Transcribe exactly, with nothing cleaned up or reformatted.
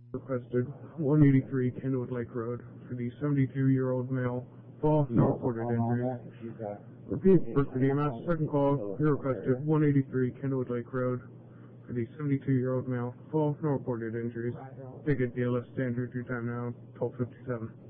Requested one eighty-three Kenwood Lake Road for the seventy-two-year-old male. Fall, no reported injuries. Repeat, first E M S, second call, you requested one eighty-three Kenwood Lake Road for the seventy-two-year-old male. Fall, no reported injuries. Ticket D L S standard, your time now, twelve fifty-seven.